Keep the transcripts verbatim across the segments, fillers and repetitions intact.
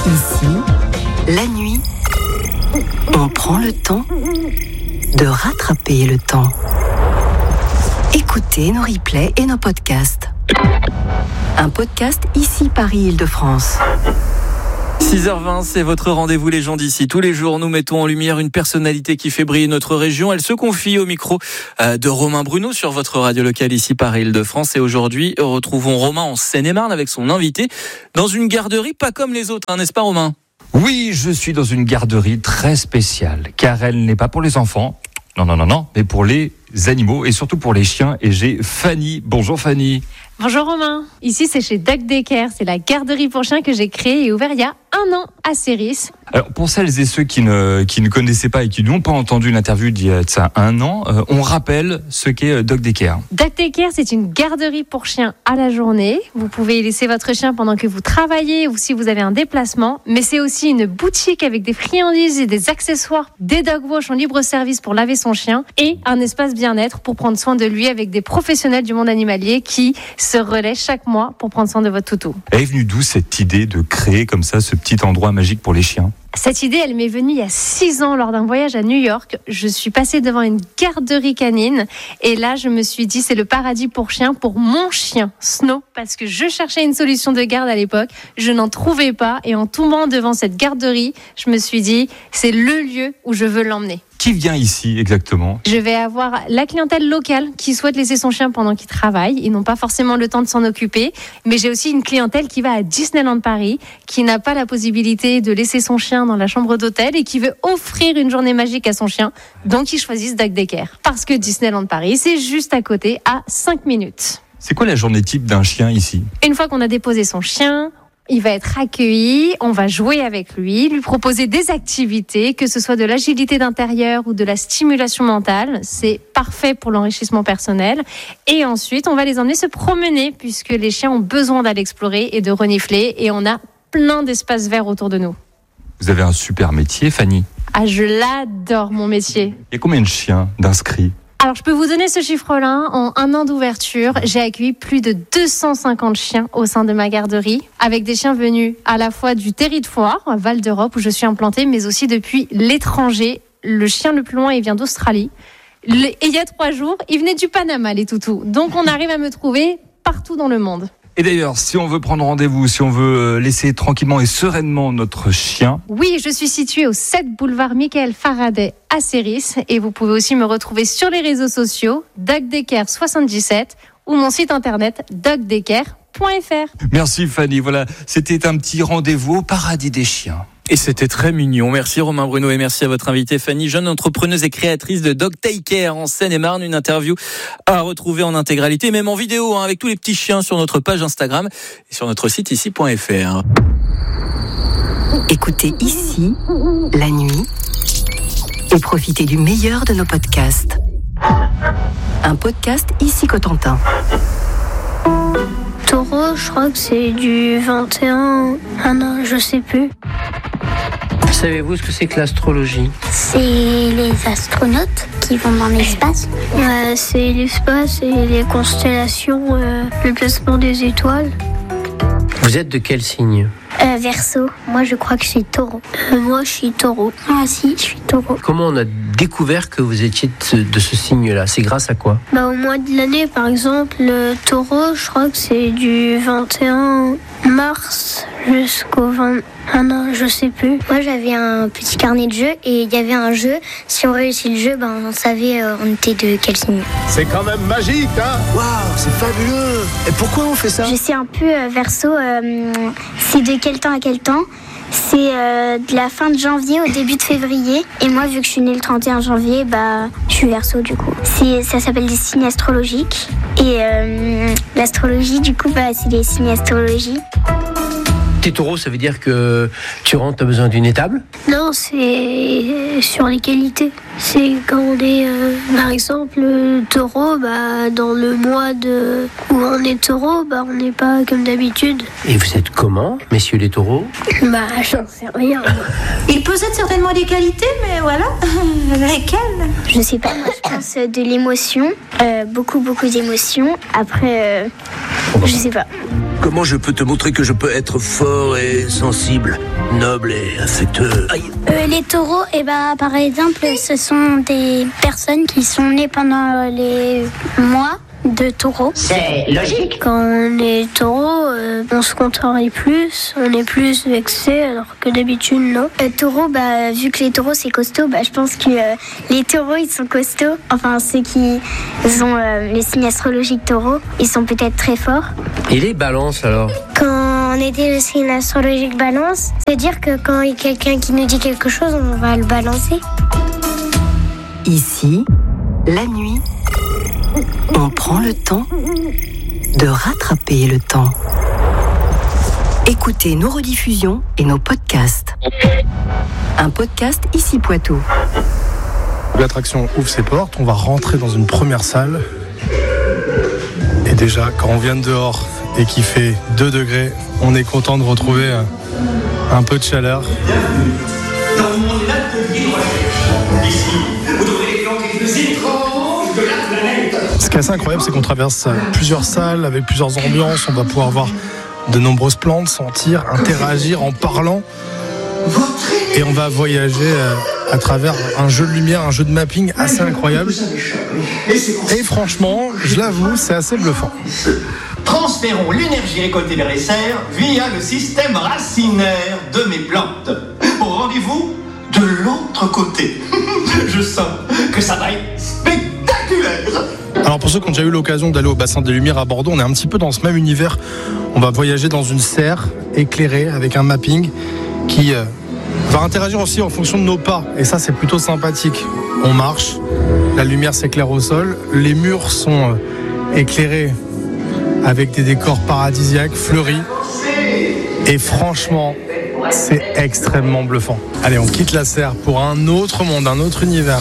Ici, la nuit, on prend le temps de rattraper le temps. Écoutez nos replays et nos podcasts. Un podcast Ici Paris-Île-de-France. six heures vingt, c'est votre rendez-vous les gens d'ici. Tous les jours, nous mettons en lumière une personnalité qui fait briller notre région. Elle se confie au micro de Romain Bruno sur votre radio locale ici Paris-Île-de-France. Et aujourd'hui, retrouvons Romain en Seine-et-Marne avec son invité dans une garderie pas comme les autres, hein, n'est-ce pas Romain ? Oui, je suis dans une garderie très spéciale, car elle n'est pas pour les enfants, non, non, non, non, mais pour les animaux et surtout pour les chiens. Et j'ai Fanny. Bonjour Fanny. Bonjour Romain, ici c'est chez Dog Daycare, c'est la garderie pour chiens que j'ai créée et ouverte il y a un an à Céris. Alors pour celles et ceux qui ne, qui ne connaissaient pas et qui n'ont pas entendu l'interview d'il y a de ça un an, euh, on rappelle ce qu'est Dog Daycare. Dog Daycare, c'est une garderie pour chiens à la journée. Vous pouvez y laisser votre chien pendant que vous travaillez ou si vous avez un déplacement, mais c'est aussi une boutique avec des friandises et des accessoires, des dog wash en libre service pour laver son chien et un espace bien-être pour prendre soin de lui avec des professionnels du monde animalier qui se relaient chaque mois pour prendre soin de votre toutou. Elle est venue d'où cette idée de créer comme ça ce petit endroit magique pour les chiens ? Cette idée, elle m'est venue il y a six ans lors d'un voyage à New York. Je suis passée devant une garderie canine et là, je me suis dit, c'est le paradis pour chiens, pour mon chien, Snow, parce que je cherchais une solution de garde à l'époque. Je n'en trouvais pas et en tombant devant cette garderie, je me suis dit, c'est le lieu où je veux l'emmener. Qui vient ici exactement ? Je vais avoir la clientèle locale qui souhaite laisser son chien pendant qu'il travaille. Ils n'ont pas forcément le temps de s'en occuper. Mais j'ai aussi une clientèle qui va à Disneyland Paris, qui n'a pas la possibilité de laisser son chien dans la chambre d'hôtel et qui veut offrir une journée magique à son chien. Donc ils choisissent Dog Daycare. Parce que Disneyland Paris, c'est juste à côté, à cinq minutes. C'est quoi la journée type d'un chien ici ? Une fois qu'on a déposé son chien, il va être accueilli, on va jouer avec lui, lui proposer des activités, que ce soit de l'agilité d'intérieur ou de la stimulation mentale. C'est parfait pour l'enrichissement personnel. Et ensuite, on va les emmener se promener puisque les chiens ont besoin d'aller explorer et de renifler. Et on a plein d'espaces verts autour de nous. Vous avez un super métier, Fanny. Ah, je l'adore, mon métier. Il y a combien de chiens d'inscrits ? Alors, je peux vous donner ce chiffre-là. En un an d'ouverture, j'ai accueilli plus de deux cent cinquante chiens au sein de ma garderie, avec des chiens venus à la fois du territoire, Val d'Europe, où je suis implantée, mais aussi depuis l'étranger. Le chien le plus loin, il vient d'Australie. Le... Et il y a trois jours, il venait du Panama, les toutous. Donc, on arrive à me trouver partout dans le monde. Et d'ailleurs, si on veut prendre rendez-vous, si on veut laisser tranquillement et sereinement notre chien... Oui, je suis située au sept boulevard Michael Faraday à Céris. Et vous pouvez aussi me retrouver sur les réseaux sociaux, Dog Daycare soixante-dix-sept ou mon site internet dog daycare point f r. Merci Fanny, voilà, c'était un petit rendez-vous au paradis des chiens. Et c'était très mignon. Merci Romain Bruno et merci à votre invitée Fanny, jeune entrepreneuse et créatrice de Dog Daycare en Seine-et-Marne. Une interview à retrouver en intégralité, même en vidéo, hein, avec tous les petits chiens sur notre page Instagram et sur notre site ici point f r. Écoutez Ici, la nuit, et profitez du meilleur de nos podcasts. Un podcast Ici Cotentin. Taureau, je crois que c'est du vingt et un. Ah non, je sais plus. Savez-vous ce que c'est que l'astrologie ? C'est les astronautes qui vont dans l'espace. Euh, c'est l'espace et les constellations, euh, le placement des étoiles. Vous êtes de quel signe ? Euh, Verseau, moi je crois que je suis taureau. Euh, moi je suis taureau. Ah si, je suis taureau. Comment on a découvert que vous étiez de ce, de ce signe-là ? C'est grâce à quoi ? Bah, au mois de l'année, par exemple, le taureau, je crois que c'est du vingt et un mars jusqu'au vingt... Ah non, je sais plus. Moi, j'avais un petit carnet de jeux et il y avait un jeu. Si on réussit le jeu, ben, on savait euh, on était de quel signe. C'est quand même magique, hein ? Waouh, c'est fabuleux. Et pourquoi on fait ça ? Je sais un peu, euh, Verseau, euh, c'est de quel temps à quel temps ? C'est euh, de la fin de janvier au début de février. Et moi, vu que je suis née le trente et un janvier, bah, je suis Verseau du coup. C'est, ça s'appelle des signes astrologiques. Et euh, l'astrologie, du coup, bah, c'est des signes astrologiques. T'es taureau, ça veut dire que tu rentres, t'as besoin d'une étable ? Non, c'est sur les qualités. C'est quand on est, euh, par exemple, taureau, bah, dans le mois de... où on est taureau, bah, on n'est pas comme d'habitude. Et vous êtes comment, messieurs les taureaux ? Bah, j'en sais rien. Il possède certainement des qualités, mais voilà, lesquelles ? Je sais pas, moi, je pense de l'émotion, euh, beaucoup, beaucoup d'émotions. Après, euh, je sais pas. Comment je peux te montrer que je peux être fort et sensible, noble et affectueux? Aïe. Euh, les taureaux, eh ben, par exemple, ce sont des personnes qui sont nées pendant les mois de taureau. C'est logique. Quand on est taureau, euh, on se contrarie plus, on est plus vexé, alors que d'habitude, non. Euh, taureau, bah, vu que les taureaux, c'est costaud, bah, je pense que euh, les taureaux, ils sont costauds. Enfin, ceux qui ont euh, le signe astrologique taureau, ils sont peut-être très forts. Et les balances, alors? Quand on était le signe astrologique balance, c'est-à-dire que quand il y a quelqu'un qui nous dit quelque chose, on va le balancer. Ici, la nuit, on prend le temps de rattraper le temps. Écoutez nos rediffusions et nos podcasts. Un podcast Ici Poitou. L'attraction ouvre ses portes, on va rentrer dans une première salle. Et déjà, quand on vient de dehors et qu'il fait deux degrés, on est content de retrouver un peu de chaleur. Dans mon atelier, ici, vous devrez planter des étranges de la planète. Ce qui est assez incroyable, c'est qu'on traverse plusieurs salles avec plusieurs ambiances. On va pouvoir voir de nombreuses plantes, sentir, interagir en parlant. Et on va voyager à travers un jeu de lumière, un jeu de mapping assez incroyable. Et franchement, je l'avoue, c'est assez bluffant. Transférons l'énergie récoltée vers les serres via le système racinaire de mes plantes. Au rendez-vous de l'autre côté. Je sens que ça va être spectaculaire. Alors pour ceux qui ont déjà eu l'occasion d'aller au bassin des Lumières à Bordeaux, on est un petit peu dans ce même univers. On va voyager dans une serre éclairée avec un mapping qui euh, va interagir aussi en fonction de nos pas. Et ça, c'est plutôt sympathique. On marche, la lumière s'éclaire au sol, les murs sont euh, éclairés avec des décors paradisiaques, fleuris. Et franchement, c'est extrêmement bluffant. Allez, on quitte la serre pour un autre monde, un autre univers.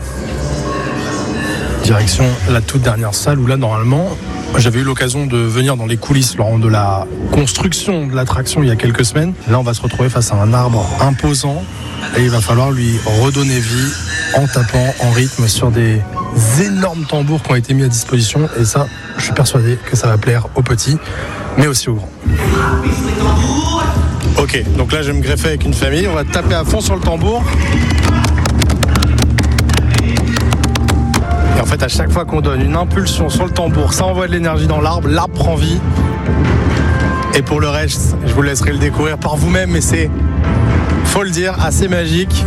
Direction la toute dernière salle où là, normalement, j'avais eu l'occasion de venir dans les coulisses lors de la construction de l'attraction il y a quelques semaines. Là, on va se retrouver face à un arbre imposant et il va falloir lui redonner vie en tapant en rythme sur des énormes tambours qui ont été mis à disposition. Et ça, je suis persuadé que ça va plaire aux petits, mais aussi aux grands. Ok, donc là, je vais me greffer avec une famille. On va taper à fond sur le tambour. Et en fait, à chaque fois qu'on donne une impulsion sur le tambour, ça envoie de l'énergie dans l'arbre, l'arbre prend vie. Et pour le reste, je vous laisserai le découvrir par vous-même, mais c'est, faut le dire, assez magique.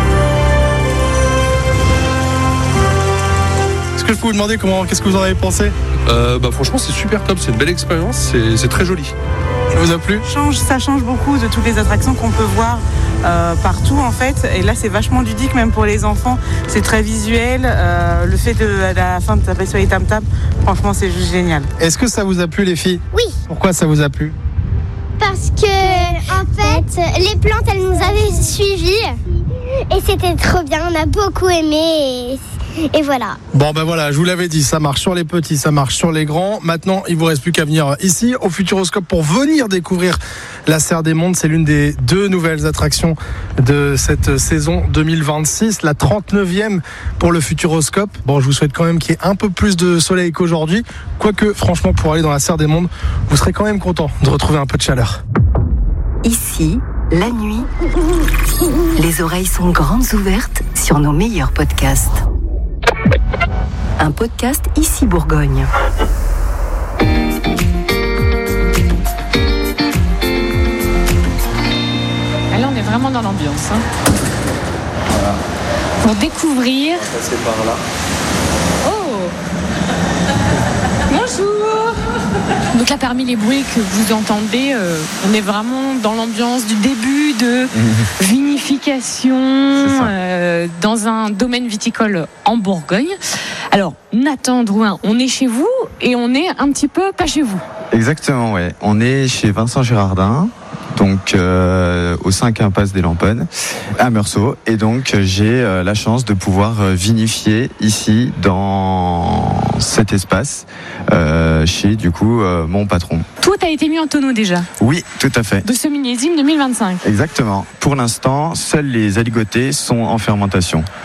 Est-ce que je peux vous demander comment, qu'est-ce que vous en avez pensé ? euh, bah, Franchement, c'est super top, c'est une belle expérience, c'est, c'est très joli. Ça vous a plu ? change, Ça change beaucoup de toutes les attractions qu'on peut voir euh, partout en fait. Et là, c'est vachement ludique même pour les enfants. C'est très visuel. Euh, le fait de, à la fin de taper sur les tam-tams, franchement, c'est juste génial. Est-ce que ça vous a plu, les filles ? Oui. Pourquoi ça vous a plu ? Parce que, en fait, les plantes, elles nous avaient suivis. Et c'était trop bien. On a beaucoup aimé. Et... Et voilà. Bon ben voilà, je vous l'avais dit, ça marche sur les petits, ça marche sur les grands. Maintenant, il vous reste plus qu'à venir ici au Futuroscope pour venir découvrir la Serre des Mondes. C'est l'une des deux nouvelles attractions de cette saison deux mille vingt-six, la trente-neuvième pour le Futuroscope. Bon, je vous souhaite quand même qu'il y ait un peu plus de soleil qu'aujourd'hui. Quoique, franchement, pour aller dans la Serre des Mondes, vous serez quand même content de retrouver un peu de chaleur. Ici, la nuit, les oreilles sont grandes ouvertes sur nos meilleurs podcasts. Un podcast Ici Bourgogne. Là, on est vraiment dans l'ambiance. Hein. Voilà. Pour découvrir. On va passer par là. Oh. Bonjour. Donc là, parmi les bruits que vous entendez, euh, on est vraiment dans l'ambiance du début de mmh. vinification euh, dans un domaine viticole en Bourgogne. Alors, Nathan Drouin, on est chez vous et on est un petit peu pas chez vous. Exactement, ouais. On est chez Vincent Girardin, donc euh, au cinq impasse des Lamponnes, à Meursault. Et donc, j'ai euh, la chance de pouvoir euh, vinifier ici, dans cet espace, euh, chez, du coup, euh, mon patron. Tout a été mis en tonneau déjà ? Oui, tout à fait. De ce millésime deux mille vingt-cinq ? Exactement. Pour l'instant, seuls les aligotés sont en fermentation.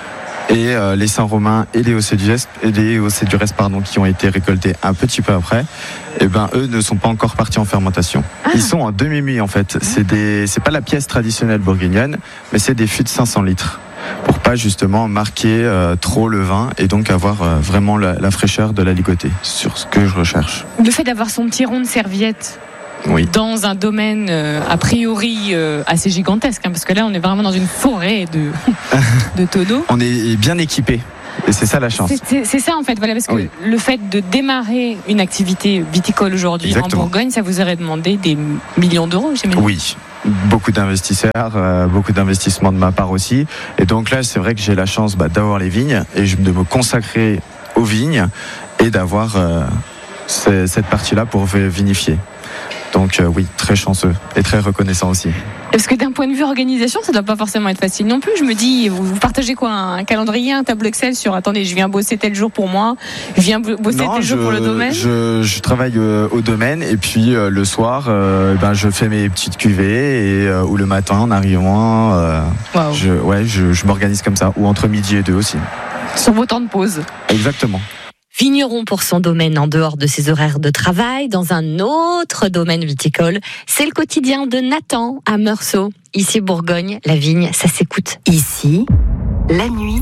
Et euh, les Saint-Romain et les Océdures, et les Océdures pardon, qui ont été récoltés un petit peu après, eh ben, eux ne sont pas encore partis en fermentation. Ah. Ils sont en demi-muit en fait. C'est des, c'est pas la pièce traditionnelle bourguignonne, mais c'est des fûts de cinq cents litres. Pour pas justement marquer euh, trop le vin et donc avoir euh, vraiment la, la fraîcheur de la ligotée sur ce que je recherche. Le fait d'avoir son petit rond de serviette. Oui. Dans un domaine euh, a priori euh, assez gigantesque, hein, parce que là on est vraiment dans une forêt de, de tonneaux. On est bien équipé. Et c'est ça la chance. C'est, c'est, c'est ça en fait, voilà, parce que oui. le fait de démarrer une activité viticole aujourd'hui Exactement. en Bourgogne, ça vous aurait demandé des millions d'euros, j'imagine. Oui, beaucoup d'investisseurs, euh, beaucoup d'investissements de ma part aussi. Et donc là, c'est vrai que j'ai la chance bah, d'avoir les vignes et de me consacrer aux vignes et d'avoir euh, cette partie-là pour vinifier. Donc euh, oui, très chanceux et très reconnaissant aussi. Parce que d'un point de vue organisation, ça ne doit pas forcément être facile non plus. Je me dis, vous, vous partagez quoi, un calendrier, un tableau Excel sur, attendez, je viens bosser tel jour pour moi, je viens bosser non, tel je, jour pour le domaine. Je, je travaille euh, au domaine et puis euh, le soir, euh, ben, je fais mes petites cuvées et euh, ou le matin en arrivant, euh, wow. je, ouais, je, je m'organise comme ça, ou entre midi et deux aussi. Sur vos temps de pause. Exactement. Vigneron pour son domaine en dehors de ses horaires de travail, dans un autre domaine viticole. C'est le quotidien de Nathan à Meursault. Ici Bourgogne, la vigne, ça s'écoute. Ici, la nuit,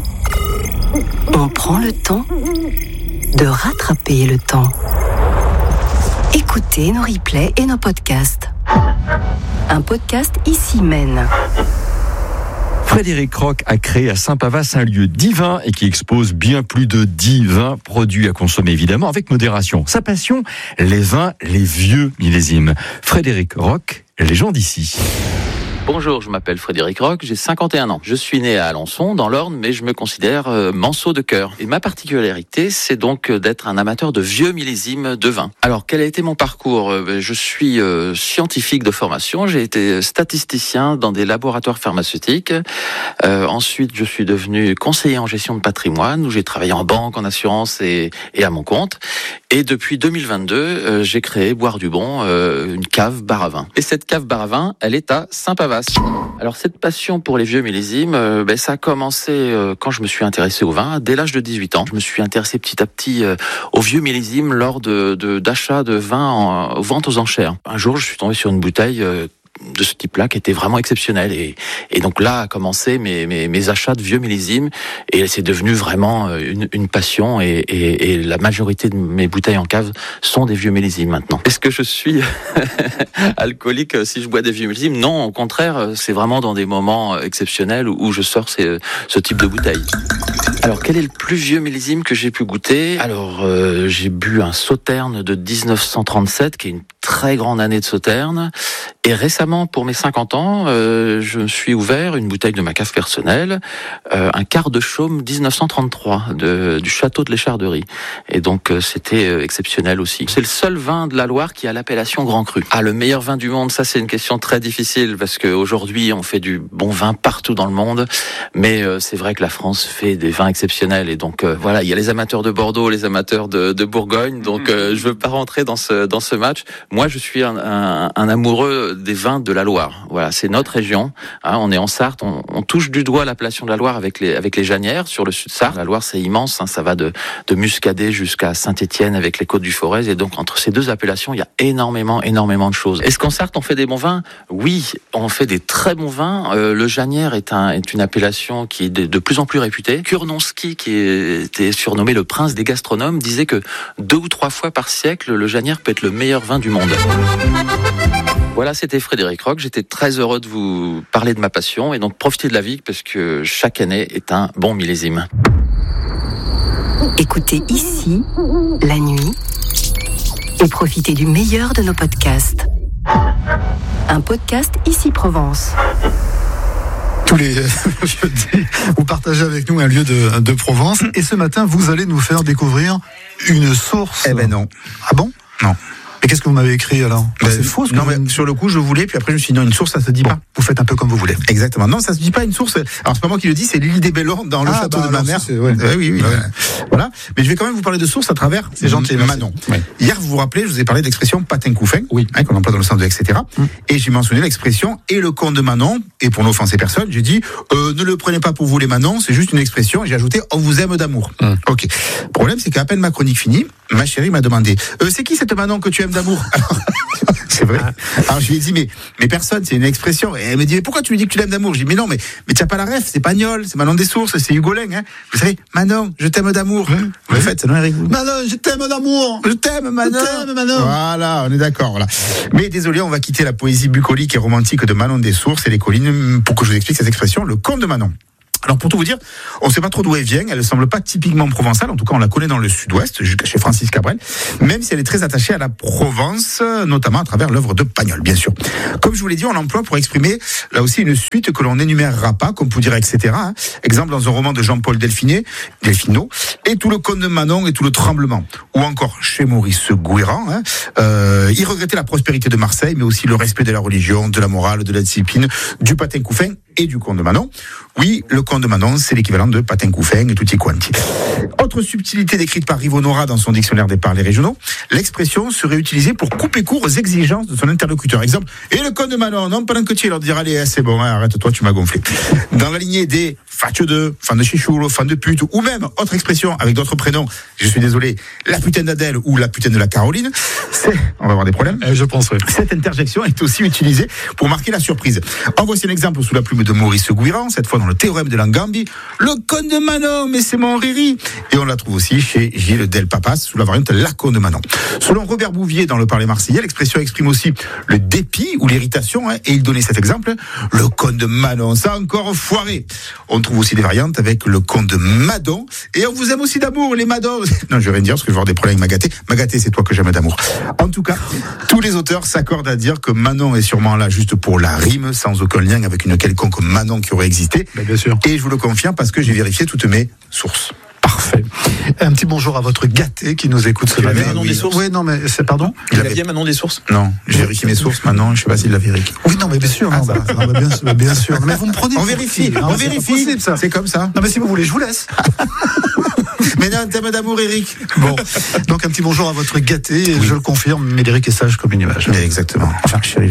on prend le temps de rattraper le temps. Écoutez nos replays et nos podcasts. Un podcast Ici mène. Frédéric Roch a créé à Saint-Pavas un lieu divin et qui expose bien plus de dix vins produits à consommer évidemment avec modération. Sa passion, les vins, les vieux millésimes. Frédéric Roch, les gens d'ici. Bonjour, je m'appelle Frédéric Roch, j'ai cinquante et un ans. Je suis né à Alençon, dans l'Orne, mais je me considère euh, manceau de cœur. Et ma particularité, c'est donc d'être un amateur de vieux millésimes de vin. Alors, quel a été mon parcours ? Je suis euh, scientifique de formation, j'ai été statisticien dans des laboratoires pharmaceutiques. Euh, ensuite, je suis devenu conseiller en gestion de patrimoine, où j'ai travaillé en banque, en assurance et, et à mon compte. Et depuis deux mille vingt-deux, euh, j'ai créé Boire du Bon, euh, une cave bar à vin. Et cette cave bar à vin, elle est à Saint-Pavas. Alors cette passion pour les vieux millésimes, euh, ben, ça a commencé euh, quand je me suis intéressé au vin, dès l'âge de dix-huit ans. Je me suis intéressé petit à petit euh, aux vieux millésimes lors de, de, d'achat de vin en, aux ventes aux enchères. Un jour, je suis tombé sur une bouteille euh, de ce type-là qui était vraiment exceptionnel et, et donc là a commencé mes, mes, mes achats de vieux millésimes et c'est devenu vraiment une, une passion et, et, et la majorité de mes bouteilles en cave sont des vieux millésimes maintenant. Est-ce que je suis alcoolique si je bois des vieux millésimes ? Non, au contraire, c'est vraiment dans des moments exceptionnels où, où je sors ces, ce type de bouteille. Alors, quel est le plus vieux millésime que j'ai pu goûter ? Alors, euh, j'ai bu un Sauterne de dix-neuf cent trente-sept, qui est une très grande année de Sauterne. Et récemment, pour mes cinquante ans, euh, je me suis ouvert une bouteille de ma cave personnelle, euh, un quart de chaume dix-neuf cent trente-trois de, du château de l'Écharderie. Et donc, euh, c'était euh, exceptionnel aussi. C'est le seul vin de la Loire qui a l'appellation Grand Cru. Ah, le meilleur vin du monde, ça c'est une question très difficile parce qu'aujourd'hui, on fait du bon vin partout dans le monde. Mais euh, c'est vrai que la France fait des vins exceptionnels. Et donc, euh, voilà, il y a les amateurs de Bordeaux, les amateurs de, de Bourgogne. Donc, euh, je veux pas rentrer dans ce, dans ce match. Moi, je suis un, un, un amoureux des vins de la Loire. Voilà, c'est notre région. Hein, on est en Sarthe, on, on touche du doigt l'appellation de la Loire avec les avec les Janières sur le sud de Sarthe. La Loire, c'est immense. Hein, ça va de de Muscadet jusqu'à Saint-Étienne avec les Côtes du Forez. Et donc entre ces deux appellations, il y a énormément, énormément de choses. Est-ce qu'en Sarthe on fait des bons vins ? Oui, on fait des très bons vins. Euh, le Janière est un est une appellation qui est de, de plus en plus réputée. Kurnonski, qui était surnommé le prince des gastronomes, disait que deux ou trois fois par siècle, le Janière peut être le meilleur vin du monde. Voilà, c'était Frédéric Roch. J'étais très heureux de vous parler de ma passion et donc profiter de la vie parce que chaque année est un bon millésime. Écoutez Ici, la nuit, et profitez du meilleur de nos podcasts. Un podcast Ici Provence. Tous les jeudis, vous partagez avec nous un lieu de, de Provence et ce matin, vous allez nous faire découvrir une source. Eh ben non. Ah bon ? Non. Et qu'est-ce que vous m'avez écrit alors ? Ben, c'est faux. Ce que non, vous... mais sur le coup, je voulais, puis après, je me suis dit non, une source, ça se dit bon, pas. Vous faites un peu comme vous voulez. Exactement. Non, ça se dit pas une source. Alors c'est pas moi qui le dis, c'est Lily des Bellons dans le ah, château bah, de ma mère. C'est, ouais. Ouais, oui, oui. Ouais. Euh, voilà. Mais je vais quand même vous parler de source à travers ces gens de Manon. Ouais. Hier, vous vous rappelez, je vous ai parlé d'expression patin couffin, oui, hein, qu'on emploie dans le centre de et cetera. Mm. Et j'ai mentionné l'expression et le comte de Manon et pour n'offenser personne, j'ai dit euh, ne le prenez pas pour vous les Manon, c'est juste une expression. Et j'ai ajouté on vous aime d'amour. Mmh. Ok. Le problème, c'est qu'à peine ma chronique finie, ma chérie m'a demandé euh, c'est qui cette Manon que tu aimes d'amour? Alors, c'est vrai. Alors je lui ai dit mais mais personne, c'est une expression. Et elle me dit mais pourquoi tu lui dis que tu l'aimes d'amour? Je dis mais non mais mais tu n'as pas la ref, c'est Pagnol, c'est Manon des Sources, c'est Hugolin. Hein. Vous savez, Manon, je t'aime d'amour. Mmh. Vous le faites, non Eric? Manon, je t'aime d'amour. Je t'aime Manon. Je t'aime Manon. Voilà, on est d'accord. Voilà. Mais désolé, on va quitter la poésie bucolique et romantique de Manon des Sources et les collines pour que je vous explique cette expression, le conte de Manon. Alors pour tout vous dire, on ne sait pas trop d'où elle vient, elle ne semble pas typiquement provençale, en tout cas on la connaît dans le sud-ouest, jusqu'à chez Francis Cabrel, même si elle est très attachée à la Provence, notamment à travers l'œuvre de Pagnol, bien sûr. Comme je vous l'ai dit, on l'emploie pour exprimer là aussi une suite que l'on n'énumérera pas, comme vous direz, et cetera. Hein. Exemple dans un roman de Jean-Paul Delfiné, Delfino, et tout le conte de Manon et tout le tremblement. Ou encore chez Maurice Gouéran, hein, euh, il regrettait la prospérité de Marseille, mais aussi le respect de la religion, de la morale, de la discipline, du patin couffin et du conte de Manon. Oui, le conte de Manon, c'est l'équivalent de patin couffin et tutti quanti. Autre subtilité décrite par Rivonora dans son dictionnaire des parlers régionaux, l'expression serait utilisée pour couper court aux exigences de son interlocuteur. Exemple, et le conte de Manon, non, pendant que tu leur diras, allez, c'est bon, hein, arrête-toi, tu m'as gonflé. Dans la lignée des fatio de, fan de chichoule, fan de pute, ou même autre expression avec d'autres prénoms, je suis désolé, la putain d'Adèle ou la putain de la Caroline, c'est, on va avoir des problèmes. Eh, je pense, oui. Cette interjection est aussi utilisée pour marquer la surprise. En voici un exemple sous la plume de Maurice Gouéran, cette fois dans le théorème de Langambi, le conte de Manon, mais c'est mon riri. Et on la trouve aussi chez Gilles Del Papas, sous la variante la conte de Manon. Selon Robert Bouvier dans le Parler marseillais, l'expression exprime aussi le dépit ou l'irritation, hein, et il donnait cet exemple, le conte de Manon, ça a encore foiré. On trouve aussi des variantes avec le conte de Madon, et on vous aime aussi d'amour, les Madons. Non, je vais rien dire, parce que je vais avoir des problèmes avec Magaté. Magaté, c'est toi que j'aime d'amour. En tout cas, tous les auteurs s'accordent à dire que Manon est sûrement là juste pour la rime, sans aucun lien avec une quelconque Manon qui aurait existé. Ben, bien sûr. Et je vous le confirme parce que j'ai vérifié toutes mes sources. Parfait. Un petit bonjour à votre Gâté qui nous écoute ce matin. Manon oui. des Sources. Oui, non, mais c'est pardon. Il avait bien Manon des Sources. Non, j'ai vérifié mes sources maintenant. Je sais pas s'il l'a vérifié. Oui, non, mais bien sûr, non, bah, non, bah, bien, bien sûr. Mais vous me prenez. On vérifie. Non, on vérifie. Possible, ça. C'est comme ça. Non, mais si vous voulez, je vous laisse. Mais non, thème d'amour, Eric. Bon, donc un petit bonjour à votre Gâté. Et oui. Je le confirme, Médéric est sage comme une image. Mais exactement. Enfin, chérie.